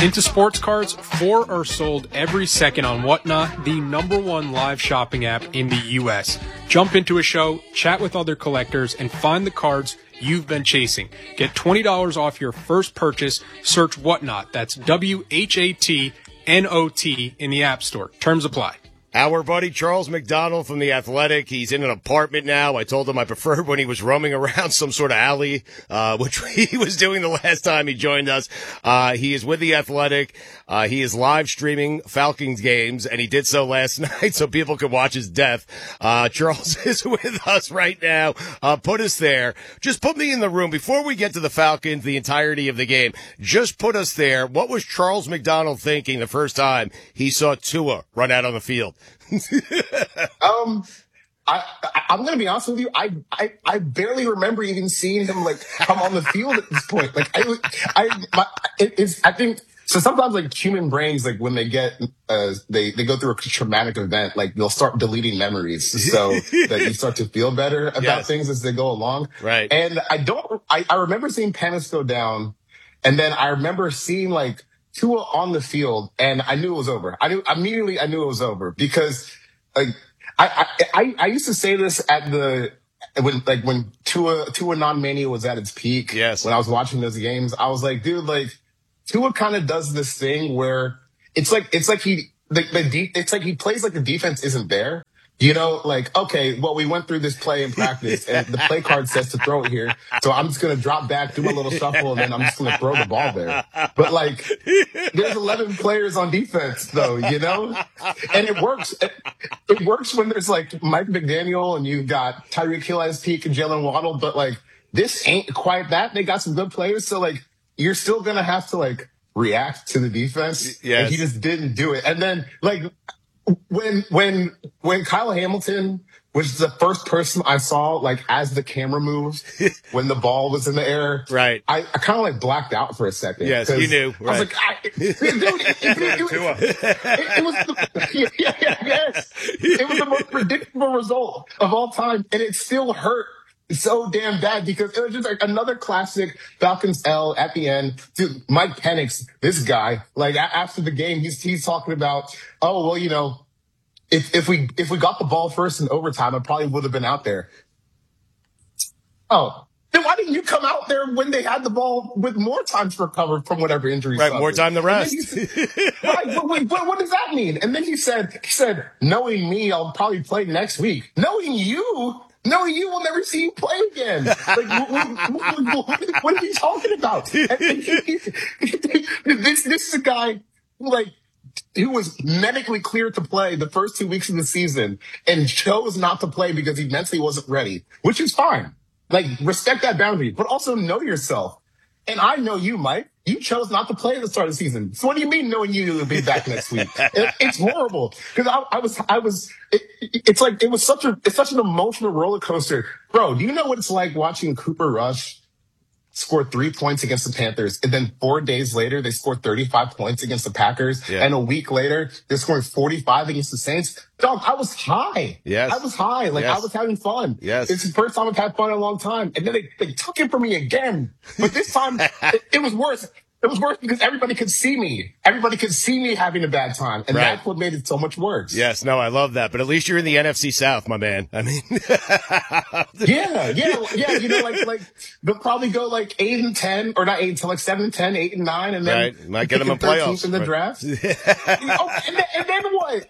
Into sports cards, 4 are sold every second on Whatnot, the #1 live shopping app in the U.S. Jump into a show, chat with other collectors, and find the cards you've been chasing. Get $20 off your first purchase. Search Whatnot. That's WHATNOT in the App Store. Terms apply. Our buddy Charles McDonald from The Athletic, he's in an apartment now. I told him I preferred when he was roaming around some sort of alley, which he was doing the last time he joined us. He is with The Athletic. He is live streaming Falcons games, and he did so last night so people could watch his death. Charles is with us right now. Put us there. Just put me in the room. Before we get to the Falcons, the entirety of the game, just put us there. What was Charles McDonald thinking the first time he saw Tua run out on the field? I'm gonna be honest with you. I barely remember even seeing him like come on the field at this point. Like I think so. Sometimes like human brains, like when they get they go through a traumatic event, like they'll start deleting memories so that you start to feel better about things as they go along. Right. And I remember seeing Panis go down, and then I remember seeing like Tua on the field, and I knew it was over. I knew it was over because, like, I used to say this when Tua non-mania was at its peak. Yes. When I was watching those games, I was like, dude, like, Tua kind of does this thing where it's like he plays like the defense isn't there. You know, like, okay, well, we went through this play in practice, and the play card says to throw it here. So I'm just going to drop back, do my little shuffle, and then I'm just going to throw the ball there. But, like, there's 11 players on defense, though, you know? And it works. It works when there's, like, Mike McDaniel, and you've got Tyreek Hill as peak and Jalen Waddle. But, like, this ain't quite that. They got some good players. So, like, you're still going to have to, like, react to the defense. Yes. And he just didn't do it. And then, like, when Kyle Hamilton was the first person I saw, like, as the camera moves, when the ball was in the air, right? I kind of like blacked out for a second. Yes, you knew. Right. I was like, it was the most predictable result of all time, and it still hurt so damn bad because it was just like another classic Falcons L at the end. Dude, Mike Penix, this guy, like after the game, he's talking about, oh, well, you know, if we got the ball first in overtime, I probably would have been out there. Oh, then why didn't you come out there when they had the ball with more time to recover from whatever injury? Right, more time to rest. Right, what does that mean? And then he said, knowing me, I'll probably play next week. Knowing you will never see you play again. Like, what are you talking about? This is a guy who was medically cleared to play the first 2 weeks of the season and chose not to play because he mentally wasn't ready, which is fine. Like, respect that boundary, but also know yourself. And I know you, Mike. You chose not to play at the start of the season. So what do you mean knowing you'll be back next week? It's horrible. Because it's such an emotional roller coaster. Bro, do you know what it's like watching Cooper Rush score 3 points against the Panthers, and then 4 days later, they scored 35 points against the Packers, and a week later, they're scoring 45 against the Saints? Dog, I was high. Yes. I was high. Like, I was having fun. Yes. It's the first time I've had fun in a long time. And then they took it from me again. But this time, it was worse. It was worse because everybody could see me. Everybody could see me having a bad time. And that's what made it so much worse. Yes, no, I love that. But at least you're in the NFC South, my man. I mean, yeah. You know, like they'll probably go like 8-10, or not 8-10, like 7-10, 8-9, and then might get them in playoffs in the draft. and then what?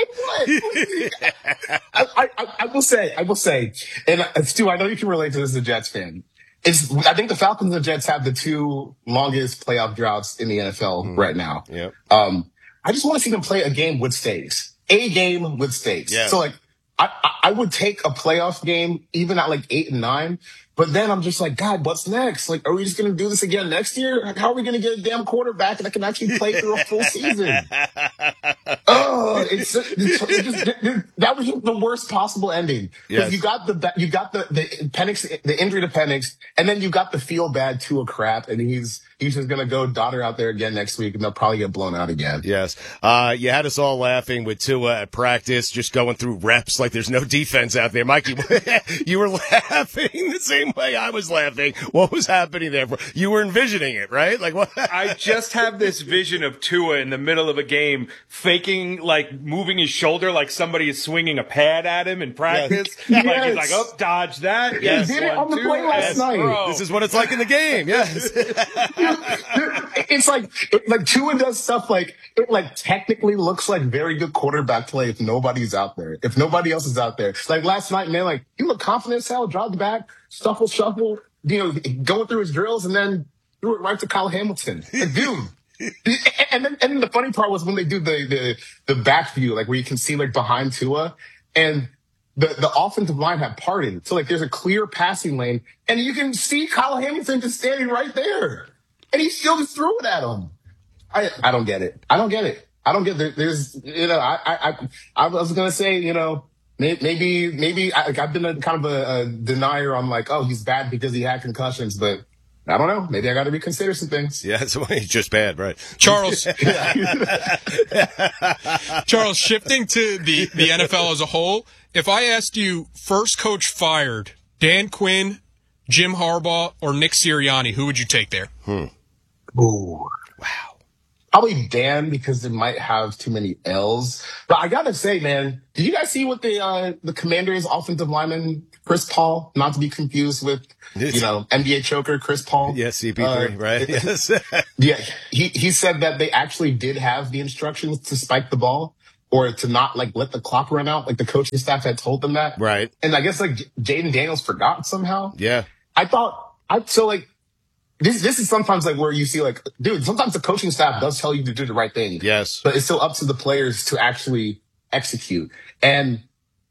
I will say, and Stu, I know you can relate to this as a Jets fan. I think the Falcons and the Jets have the two longest playoff droughts in the NFL right now. Yep. I just want to see them play a game with stakes. A game with stakes. Yes. So, like, I would take a playoff game even at like 8-9, but then I'm just like, God, what's next? Like, are we just going to do this again next year? How are we going to get a damn quarterback that can actually play through a full season? That was just the worst possible ending. Because you got the Penix, the injury to Penix, and then you got the feel bad Tua crap, and he's he's just going to go daughter out there again next week, and they'll probably get blown out again. Yes. You had us all laughing with Tua at practice, just going through reps like there's no defense out there. Mikey, you were laughing the same way I was laughing. What was happening there? You were envisioning it, right? Like what? I just have this vision of Tua in the middle of a game faking, like moving his shoulder like somebody is swinging a pad at him in practice. Yes. Like he's like, oh, dodge that. He did it on the play last night. Bro. This is what it's like in the game. Yes. It's like Tua does stuff like it like technically looks like very good quarterback play if nobody's out there. If nobody else is out there. Like last night, man, like he looked confident as hell, dropped back, shuffle, going through his drills and then threw it right to Kyle Hamilton. Like, dude. And then the funny part was when they do the back view, like where you can see like behind Tua and the offensive line had parted. So like there's a clear passing lane and you can see Kyle Hamilton just standing right there. And he still just threw it at him. I don't get it. I don't get it. There's, I was going to say, maybe I've been kind of a denier on like, oh, he's bad because he had concussions, but I don't know. Maybe I got to reconsider some things. Yeah, so he's just bad, right? Charles, Charles, shifting to the NFL as a whole, if I asked you first coach fired, Dan Quinn, Jim Harbaugh, or Nick Sirianni, who would you take there? Ooh. Wow. Probably Dan because it might have too many L's. But I gotta say, man, did you guys see what the Commanders offensive lineman Chris Paul, not to be confused with NBA choker Chris Paul? Yes, CP3, right? Yes. Yeah, he said that they actually did have the instructions to spike the ball or to not like let the clock run out. Like the coaching staff had told them that. Right. And I guess like Jaden Daniels forgot somehow. Yeah. This is sometimes like where you see like, dude, sometimes the coaching staff does tell you to do the right thing. Yes. But it's still up to the players to actually execute. And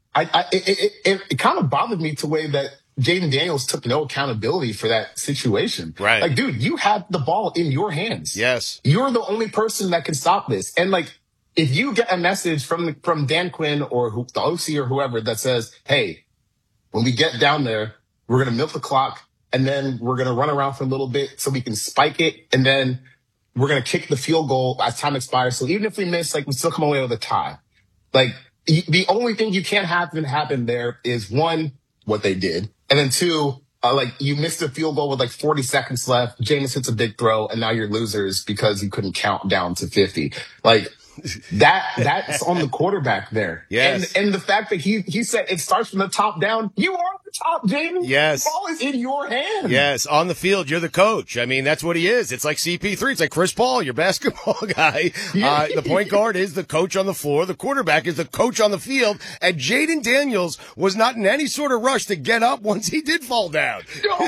it kind of bothered me to the way that Jaden Daniels took no accountability for that situation. Right. Like, dude, you had the ball in your hands. Yes. You're the only person that can stop this. And like, if you get a message from Dan Quinn or the OC or whoever that says, hey, when we get down there, we're going to milk the clock. And then we're going to run around for a little bit so we can spike it. And then we're going to kick the field goal as time expires. So even if we miss, like we still come away with a tie. Like the only thing you can't have happen there is one, what they did. And then two, like you missed a field goal with like 40 seconds left. Jameis hits a big throw and now you're losers because you couldn't count down to 50. Like that's on the quarterback there. Yes. And the fact that he said it starts from the top down. You are the top, Jaden. Yes. The ball is in your hands. Yes. On the field, you're the coach. I mean, that's what he is. It's like CP3. It's like Chris Paul, your basketball guy. The point guard is the coach on the floor. The quarterback is the coach on the field. And Jaden Daniels was not in any sort of rush to get up once he did fall down.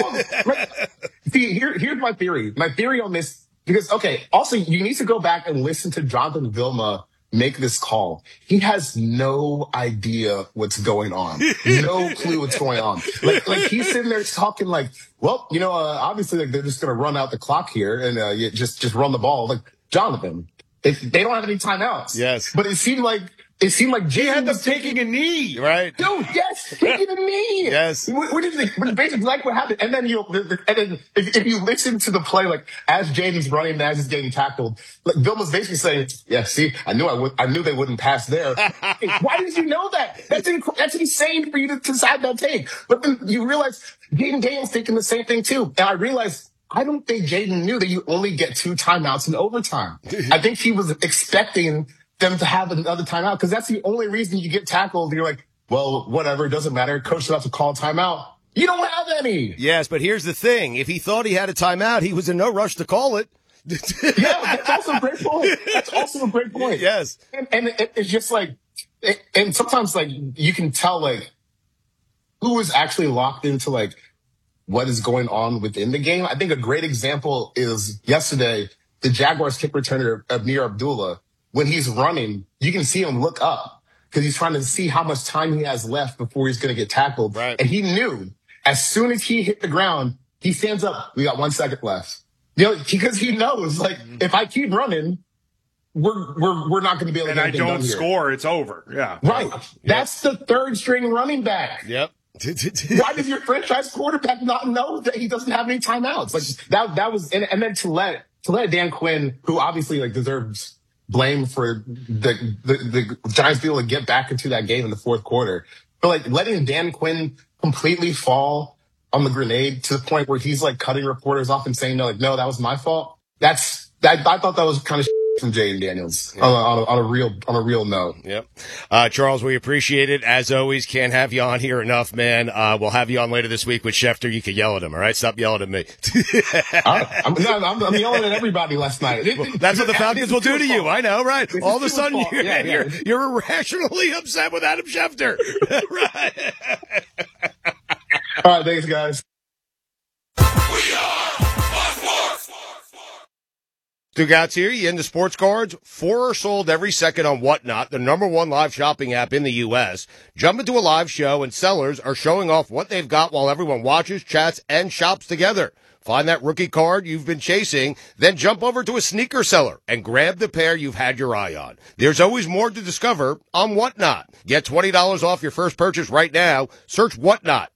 See, here's my theory. My theory on this. Because, okay, also, you need to go back and listen to Jonathan Vilma make this call. He has no idea what's going on. No clue what's going on. Like he's sitting there talking like, well, obviously, like, they're just going to run out the clock here and you just run the ball. Like, Jonathan, they don't have any timeouts. Yes. But it seemed like Jay had them taking a knee. Right. Dude, yes, taking a knee. Yes. Which is basically like what happened. And then if you listen to the play, like as Jaden's running and as he's getting tackled, like Vilma's basically saying, yeah, see, I knew they wouldn't pass there. Hey, why did you know that? That's insane for you to decide that take. But then you realize Jaden Daniels thinking the same thing too. And I realized, I don't think Jaden knew that you only get 2 timeouts in overtime. I think he was expecting them to have another timeout because that's the only reason you get tackled. You're like, well, whatever, it doesn't matter. Coach will have to call timeout. You don't have any. Yes, but here's the thing. If he thought he had a timeout, he was in no rush to call it. Yeah, that's also a great point. Yes. And it's just like, and sometimes like you can tell like who is actually locked into like what is going on within the game. I think a great example is yesterday, the Jaguars kick returner Amir Abdullah. When he's running, you can see him look up because he's trying to see how much time he has left before he's going to get tackled. Right. And he knew as soon as he hit the ground, he stands up. We got 1 second left. Because he knows, like, if I keep running, we're not going to be able to and get I anything done don't here. score, it's over. Yeah. Right. That's the third string running back. Yep. Why does your franchise quarterback not know that he doesn't have any timeouts? Like that was, and then to let Dan Quinn, who obviously like deserves blame for the Giants being able to get back into that game in the fourth quarter, but like letting Dan Quinn completely fall on the grenade to the point where he's like cutting reporters off and saying no, that was my fault. I thought that was kind of from Jaden Daniels on a real note. Yep. Charles, we appreciate it. As always, can't have you on here enough, man. We'll have you on later this week with Schefter. You can yell at him, all right? Stop yelling at me. I'm yelling at everybody last night. That's what the Falcons will do to you. I know, right? All of a sudden, you're irrationally upset with Adam Schefter. Right. All right, thanks, guys. Dugout's here. You into sports cards? 4 are sold every second on Whatnot, the #1 live shopping app in the U.S. Jump into a live show and sellers are showing off what they've got while everyone watches, chats, and shops together. Find that rookie card you've been chasing, then jump over to a sneaker seller and grab the pair you've had your eye on. There's always more to discover on Whatnot. Get $20 off your first purchase right now. Search Whatnot,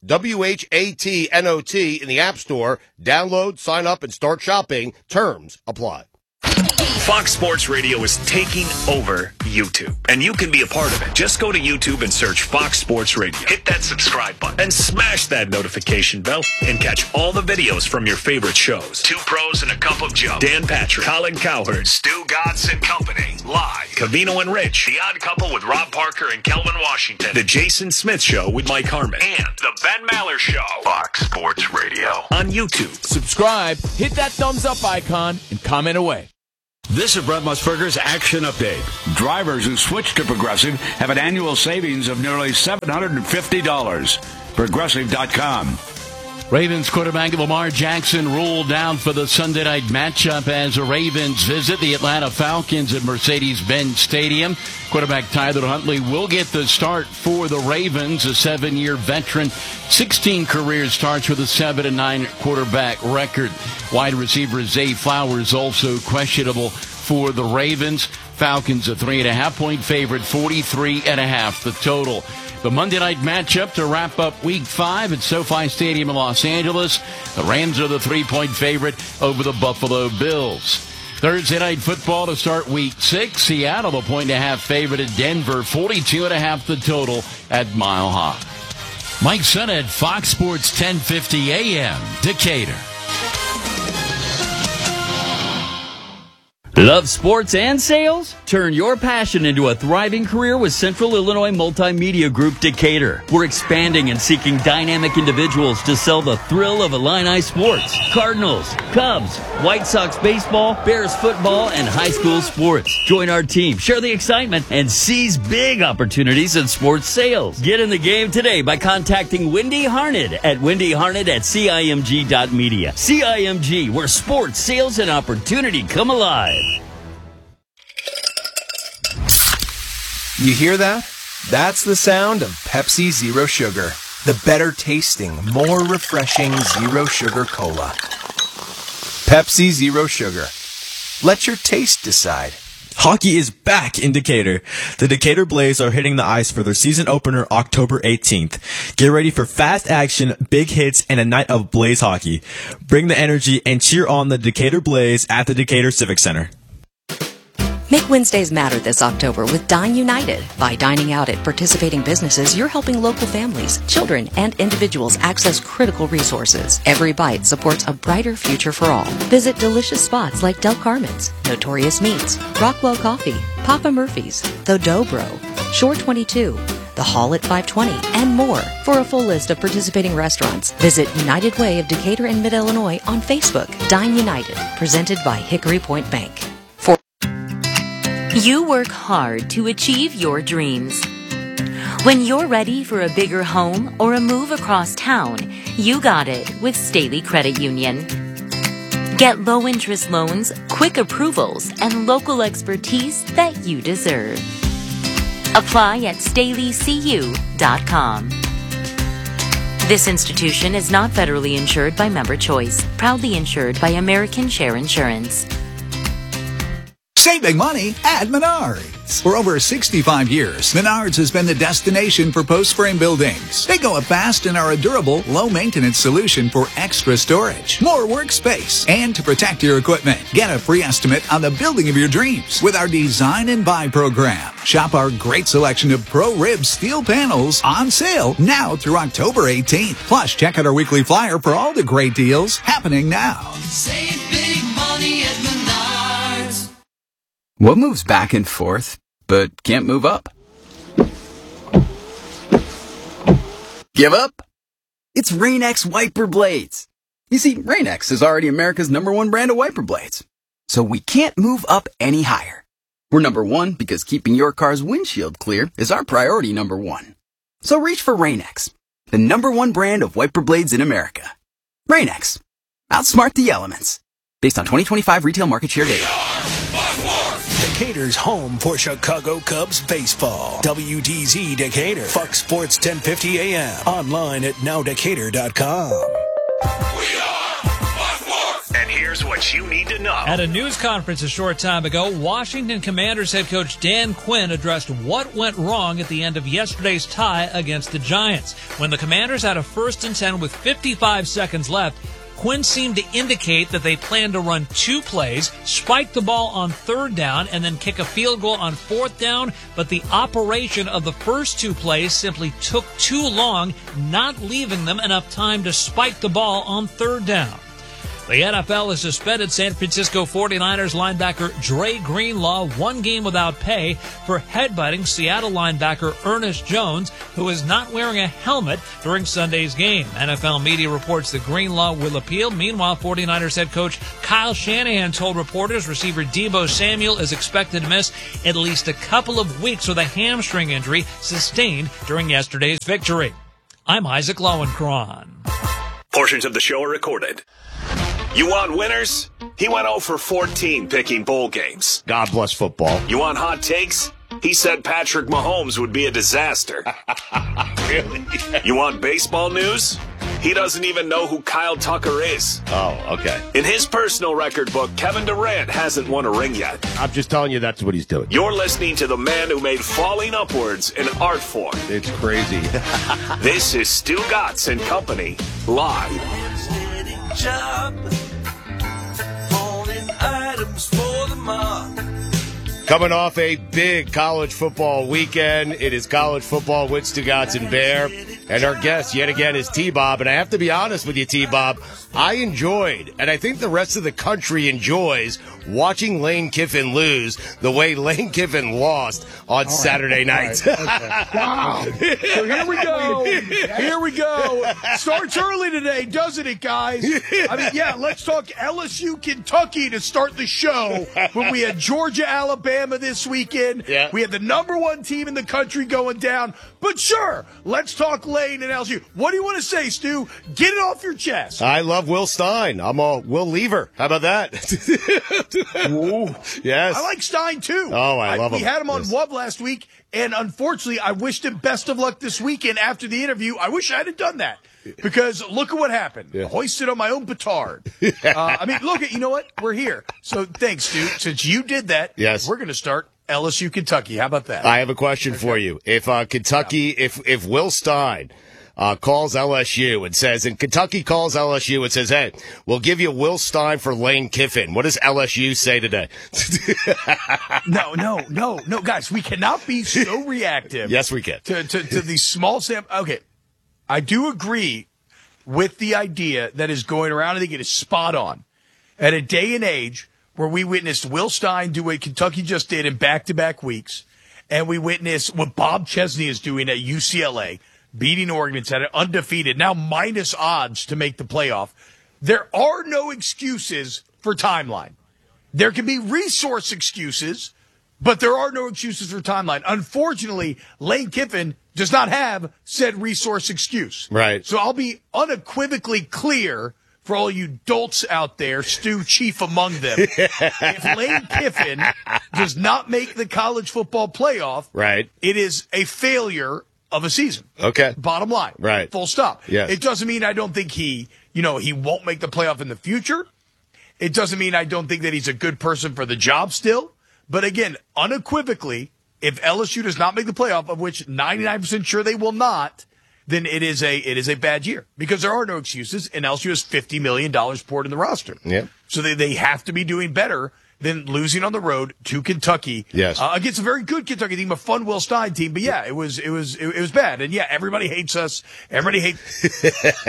WHATNOT in the App Store. Download, sign up, and start shopping. Terms apply. Fox Sports Radio is taking over YouTube, and you can be a part of it. Just go to YouTube and search Fox Sports Radio. Hit that subscribe button and smash that notification bell and catch all the videos from your favorite shows. Two Pros and a Cup of Joe, Dan Patrick, Colin Cowherd, Stu Godson and Company, live, Covino and Rich, The Odd Couple with Rob Parker and Kelvin Washington, The Jason Smith Show with Mike Harmon, and The Ben Maller Show. Fox Sports Radio on YouTube. Subscribe, hit that thumbs up icon, and comment away. This is Brett Musburger's Action Update. Drivers who switch to Progressive have an annual savings of nearly $750. Progressive.com. Ravens quarterback Lamar Jackson ruled out for the Sunday night matchup as the Ravens visit the Atlanta Falcons at Mercedes-Benz Stadium. Quarterback Tyler Huntley will get the start for the Ravens, a 7-year veteran, 16 career starts with a 7-9 quarterback record. Wide receiver Zay Flowers also questionable for the Ravens. Falcons a 3.5-point favorite, 43.5 the total. The Monday night matchup to wrap up Week 5 at SoFi Stadium in Los Angeles. The Rams are the 3-point favorite over the Buffalo Bills. Thursday night football to start Week 6. Seattle a 1.5 favorite at Denver, 42.5 the total at Mile High. Mike Sennett, Fox Sports 1050 AM, Decatur. Love sports and sales? Turn your passion into a thriving career with Central Illinois Multimedia Group Decatur. We're expanding and seeking dynamic individuals to sell the thrill of Illini sports. Cardinals, Cubs, White Sox baseball, Bears football, and high school sports. Join our team, share the excitement, and seize big opportunities in sports sales. Get in the game today by contacting Wendy Harned at wendyharned@cimg.media. CIMG, where sports, sales, and opportunity come alive. You hear that? That's the sound of Pepsi Zero Sugar. The better tasting, more refreshing Zero Sugar Cola. Pepsi Zero Sugar. Let your taste decide. Hockey is back in Decatur. The Decatur Blaze are hitting the ice for their season opener October 18th. Get ready for fast action, big hits, and a night of Blaze hockey. Bring the energy and cheer on the Decatur Blaze at the Decatur Civic Center. Make Wednesdays matter this October with Dine United. By dining out at participating businesses, you're helping local families, children, and individuals access critical resources. Every bite supports a brighter future for all. Visit delicious spots like Del Carmen's, Notorious Meats, Rockwell Coffee, Papa Murphy's, The Dobro, Shore 22, The Hall at 520, and more. For a full list of participating restaurants, visit United Way of Decatur and Mid-Illinois on Facebook. Dine United, presented by Hickory Point Bank. You work hard to achieve your dreams. When you're ready for a bigger home or a move across town, you got it with Staley Credit Union. Get low-interest loans, quick approvals, and local expertise that you deserve. Apply at StaleyCU.com. This institution is not federally insured by Member Choice, proudly insured by American Share Insurance. Save big money at Menards. For over 65 years, Menards has been the destination for post-frame buildings. They go up fast and are a durable, low-maintenance solution for extra storage, more workspace, and to protect your equipment. Get a free estimate on the building of your dreams with our Design and Buy program. Shop our great selection of Pro-Rib steel panels on sale now through October 18th. Plus, check out our weekly flyer for all the great deals happening now. Save big money at Menards. What moves back and forth, but can't move up? Give up? It's Rain-X wiper blades. You see, Rain-X is already America's #1 brand of wiper blades. So we can't move up any higher. We're #1 because keeping your car's windshield clear is our priority #1. So reach for Rain-X, the #1 brand of wiper blades in America. Rain-X. Outsmart the elements. Based on 2025 retail market share data. Decatur's home for Chicago Cubs baseball. WDZ Decatur. Fox Sports 1050 AM. Online at nowdecatur.com. And here's what you need to know. At a news conference a short time ago, Washington Commanders head coach Dan Quinn addressed what went wrong at the end of yesterday's tie against the Giants. When the Commanders had a 1st and 10 with 55 seconds left, Quinn seemed to indicate that they planned to run 2 plays, spike the ball on 3rd down, and then kick a field goal on 4th down, but the operation of the first 2 plays simply took too long, not leaving them enough time to spike the ball on 3rd down. The NFL has suspended San Francisco 49ers linebacker Dre Greenlaw 1 game without pay for headbutting Seattle linebacker Ernest Jones, who is not wearing a helmet during Sunday's game. NFL media reports that Greenlaw will appeal. Meanwhile, 49ers head coach Kyle Shanahan told reporters receiver Deebo Samuel is expected to miss at least a couple of weeks with a hamstring injury sustained during yesterday's victory. I'm Isaac Lowenkron. Portions of the show are recorded. You want winners? He went 0 for 14 picking bowl games. God bless football. You want hot takes? He said Patrick Mahomes would be a disaster. Really? You want baseball news? He doesn't even know who Kyle Tucker is. Oh, okay. In his personal record book, Kevin Durant hasn't won a ring yet. I'm just telling you that's what he's doing. You're listening to the man who made falling upwards an art form. It's crazy. This is Stu Gatz and Company, live. Coming off a big college football weekend, it is college football with Stu Gatz and Bear. And our guest, yet again, is T-Bob. And I have to be honest with you, T-Bob, I enjoyed, and I think the rest of the country enjoys, watching Lane Kiffin lose the way Lane Kiffin lost on Saturday night. Wow. So here we go. Here we go. Starts early today, doesn't it, guys? I mean, yeah, let's talk LSU, Kentucky to start the show. When we had Georgia, Alabama this weekend. Yeah. We had the #1 team in the country going down. But sure, let's talk Lane and LSU. What do you want to say, Stu? Get it off your chest. I love Will Stein. I'm a Will Lever. How about that? Ooh. Yes. I like Stein, too. Oh, I love him. We had him on Wub last week, and unfortunately, I wished him best of luck this weekend after the interview. I wish I had done that. Because look at what happened. Yeah. Hoisted on my own petard. I mean, look at, you know what? We're here. So thanks, Stu. Since you did that, yes, we're going to start LSU, Kentucky. How about that? I have a question for you. If Kentucky, if Will Stein calls LSU and says, and Kentucky calls LSU and says, hey, we'll give you Will Stein for Lane Kiffin, what does LSU say today? No, guys, we cannot be so reactive. Yes, we can. To these small sample. Okay. I do agree with the idea that is going around. I think it is spot on. At a day and age where we witnessed Will Stein do what Kentucky just did in back-to-back weeks, and we witnessed what Bob Chesney is doing at UCLA, beating Oregon State undefeated, now minus odds to make the playoff. There are no excuses for timeline. There can be resource excuses, but there are no excuses for timeline. Unfortunately, Lane Kiffin does not have said resource excuse. Right. So I'll be unequivocally clear for all you dolts out there, Stu chief among them. If Lane Kiffin does not make the college football playoff, right, it is a failure of a season. Okay. Bottom line. Right. Full stop. Yes. It doesn't mean I don't think he won't make the playoff in the future. It doesn't mean I don't think that he's a good person for the job still. But again, unequivocally, if LSU does not make the playoff, of which 99% sure they will not, then it is a bad year because there are no excuses, and LSU has $50 million poured in the roster. Yeah. So they have to be doing better than losing on the road to Kentucky. Yes. Against a very good Kentucky team, a fun Will Stein team. But yeah, it was bad. And yeah, everybody hates us. Everybody hates.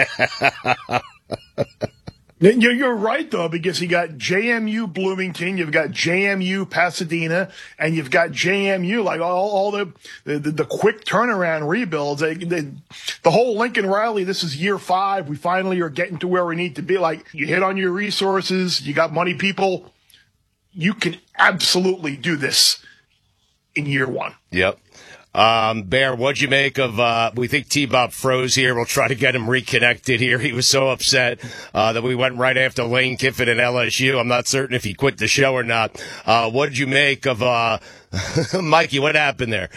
You're right, though, because you got JMU Bloomington, you've got JMU Pasadena, and you've got JMU, like all the quick turnaround rebuilds. The whole Lincoln Riley, this is year 5. We finally are getting to where we need to be. Like, you hit on your resources, you got money people. You can absolutely do this in year 1. Yep. Bear, what'd you make of, we think T-Bob froze here. We'll try to get him reconnected here. He was so upset, that we went right after Lane Kiffin at LSU. I'm not certain if he quit the show or not. What did you make of, Mikey, what happened there?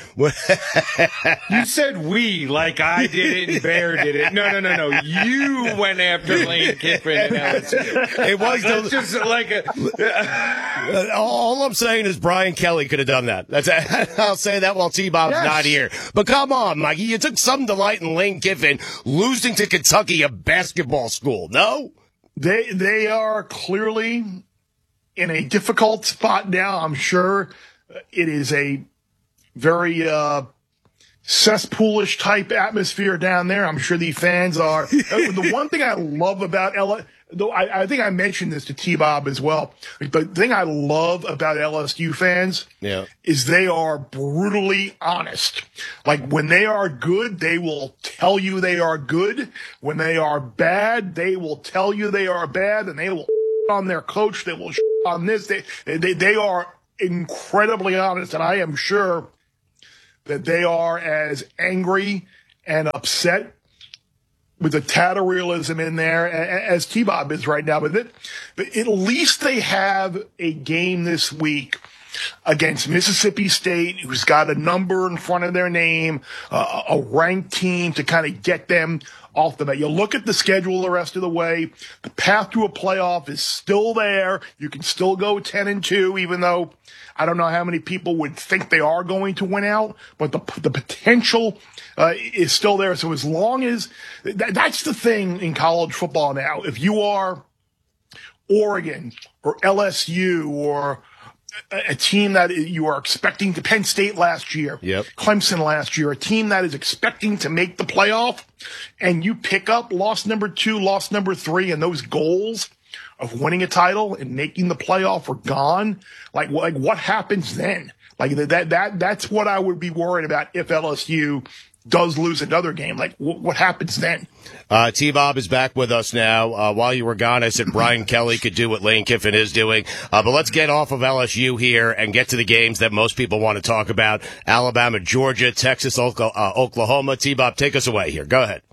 You said we, like I did it and Bear did it. No. You went after Lane Kiffin and LSU. It was just like all I'm saying is Brian Kelly could have done that. I'll say that while T-Bob's not here. But come on, Mikey, you took some delight in Lane Kiffin losing to Kentucky, a basketball school. No? They are clearly in a difficult spot now, I'm sure. It is a very cesspoolish type atmosphere down there. I'm sure the fans are. The one thing I love about though I think I mentioned this to T-Bob as well. The thing I love about LSU fans is they are brutally honest. Like, when they are good, they will tell you they are good. When they are bad, they will tell you they are bad, and they will on their coach. They will on this. They are incredibly honest, and I am sure that they are as angry and upset with a tad of realism in there as T-Bob is right now. But at least they have a game this week against Mississippi State, who's got a number in front of their name, a ranked team to kind of get them off the bat. You look at the schedule the rest of the way, the path to a playoff is still there. You can still go 10-2, even though I don't know how many people would think they are going to win out, but the potential is still there. So as long as that's the thing in college football now, if you are Oregon or LSU or a team that you are expecting to Penn State last year, Clemson last year, a team that is expecting to make the playoff, and you pick up loss number 2, loss number 3, and those goals of winning a title and making the playoff are gone. Like what happens then? Like that's what I would be worried about if LSU does lose another game. Like what happens then? T-Bob is back with us now. While you were gone, I said Brian Kelly could do what Lane Kiffin is doing. But let's get off of LSU here and get to the games that most people want to talk about. Alabama, Georgia, Texas, Oklahoma. T-Bob, take us away here. Go ahead.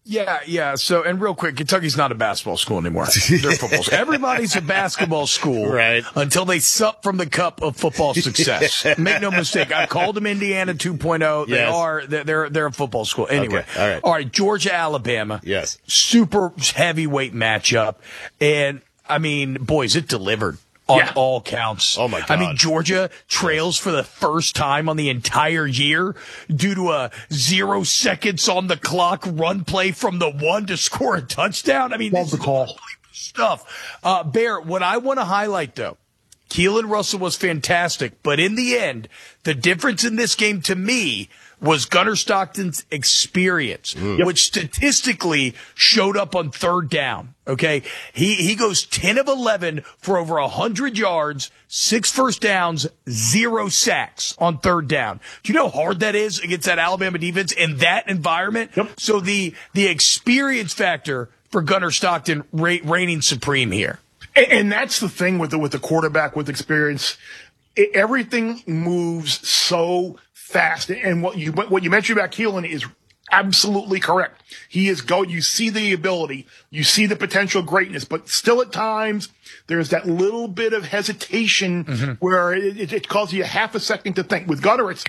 Yeah. So, and real quick, Kentucky's not a basketball school anymore. They're a football school. Everybody's a basketball school, right? Until they sup from the cup of football success. Make no mistake. I called them Indiana 2.0. They're a football school. Anyway, okay. All right. Georgia, Alabama. Yes. Super heavyweight matchup, and I mean, boys, it delivered. On all counts. Oh, my God. I mean, Georgia trails for the first time on the entire year due to a 0 seconds on the clock run play from the 1 to score a touchdown. I mean, this is unbelievable stuff. Bear, what I want to highlight, though, Keelan Russell was fantastic, but in the end, the difference in this game to me was Gunnar Stockton's experience, which statistically showed up on third down. Okay. He goes 10 of 11 for over 100 yards, 6 first downs, 0 sacks on third down. Do you know how hard that is against that Alabama defense in that environment? So the experience factor for Gunnar Stockton reigning supreme here. And that's the thing with the quarterback with experience. Everything moves so fast. And what you mentioned about Keelan is absolutely correct. He is you see the ability, you see the potential greatness, but still at times there's that little bit of hesitation where it causes you half a second to think. With Gunnar, it's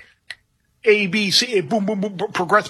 A, B, C, boom, boom, boom, progress.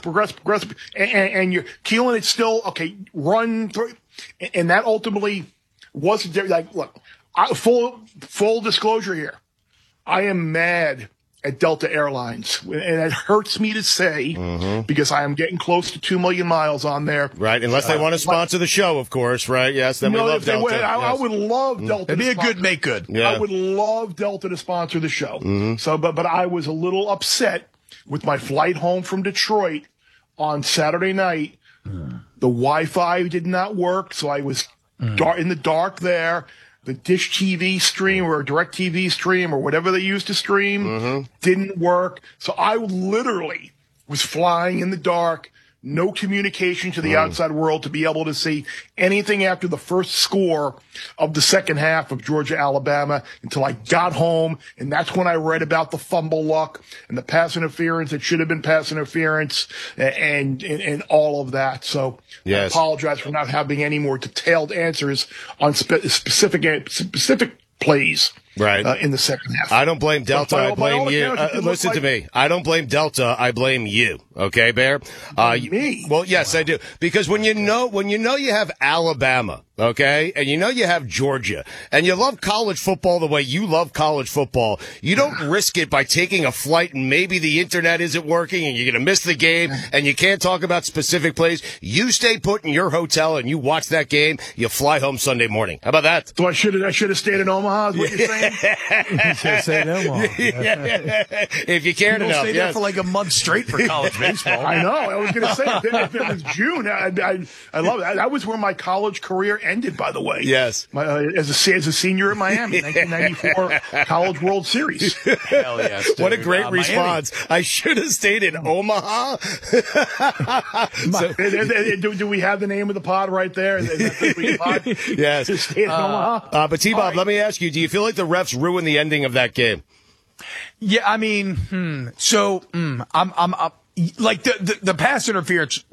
And you're Keelan, it's still, okay, run through. And that ultimately wasn't like, look, full disclosure here. I am mad at Delta Airlines, and it hurts me to say because I am getting close to 2 million miles on there. Right, unless they want to sponsor the show, of course, right? Yes, then we love Delta. I would love Delta. It'd be a good make good. Yeah. I would love Delta to sponsor the show. So, but I was a little upset with my flight home from Detroit on Saturday night. The Wi-Fi did not work, so I was in the dark there. The Dish TV stream or Direct TV stream or whatever they used to stream didn't work. So I literally was flying in the dark, no communication to the outside world to be able to see anything after the first score of the second half of Georgia-Alabama until I got home. And that's when I read about the fumble luck and the pass interference that should have been pass interference and all of that. So I apologize for not having any more detailed answers on specific plays. Right. In the second half. I don't blame Delta. I blame you. Listen to me. I don't blame Delta. I blame you. Okay, Bear? Me? Well, yes, I do. Because when you know you have Alabama, okay, and you know you have Georgia, and you love college football the way you love college football, you don't risk it by taking a flight and maybe the internet isn't working and you're going to miss the game and you can't talk about specific plays. You stay put in your hotel and you watch that game. You fly home Sunday morning. How about that? So I should have stayed in Omaha, is what you're saying? If you cared enough, stay there for like a month straight for college baseball. I know. I was going to say if it was June, I love it. That was where my college career ended. By the way, yes, as a senior in Miami, 1994 College World Series. Hell yes! Dude. What a great response! Miami. I should have stayed in Omaha. Do we have the name of the pod right there? Is that the pod? Yes. Stay in Omaha. But T-Bob, let me ask you: do you feel like the refs ruined the ending of that game? Yeah, I mean, I'm like the pass interference